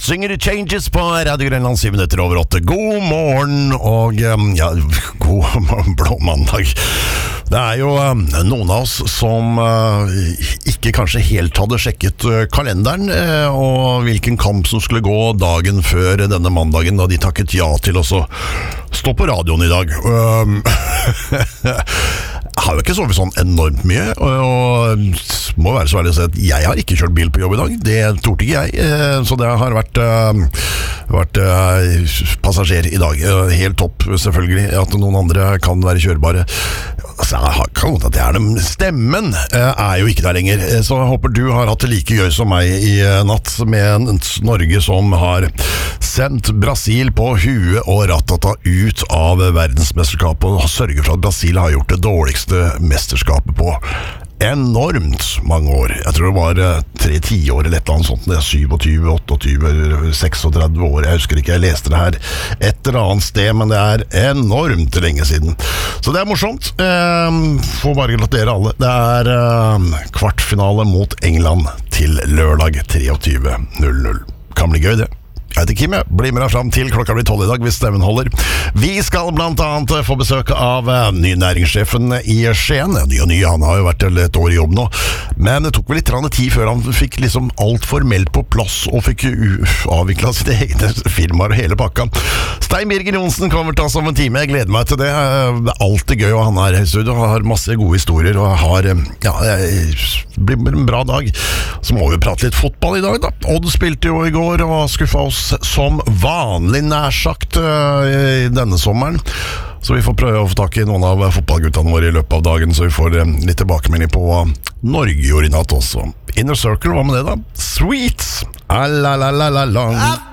synger Changes på Radio Grenland 7:07. God morgen og god blå mandag. Det jo noen av oss som ikke kanskje helt hadde sjekket kalenderen og hvilken kamp som skulle gå dagen før denne mandagen, da de takket ja til å stå på radioen i dag. Jeg har jo ikke sovet sånn enormt mye, og må være så ærlig å si at jeg har ikke kjørt bil på jobb i dag. Det torde ikke jeg, så det har vært passasjer i dag. Helt topp, selvfølgelig, at noen andre kan være kjørbare. Altså, jeg kan godt at det dem. Stemmen jo ikke der lenger, så jeg håper du har hatt det like gøy som meg i natt med Norge som har sendt Brasil på huet og rattata ut av verdensmesterskapet og sørger for at Brasil har gjort det dårligste mesterskapet på enormt mange år. Jeg tror det var 3-10 år eller et eller annet sånt. Det 27, 28, 36 år. Jeg husker ikke, jeg leste det her et eller annet sted, men det enormt lenge siden. Så det morsomt. Får bare gratulere alle. Det kvartfinale mot England til lørdag 23:00. Kan bli gøy det. Jeg heter Kim, bli med deg frem til klokka blir 12 i dag hvis stemmen holder. Vi skal blant annet få besøk av ny næringssjefen i Skien. Ny, han har jo vært et år i jobb nå. Men det tok vel litt tid før han fikk liksom alt formelt på plass og fikk avviklet sine egne firmaer og hele pakka. Stein Birger Johnsen kommer til oss om en time. Jeg gleder meg til det. Det alltid gøy, og han her i studio har masse gode historier og har, det blir en bra dag. Så må vi prate litt fotball i dag da. Odd spilte jo i går og skuffet oss som vanlig nærsagt i denne sommeren. Så vi får prøve å få tak i noen av fotballguttene våre i løpet av dagen, så vi får litt tilbakemelding på hva Norge gjorde i natt også. Inner Circle, hva med det da? Sweet! La la la la la.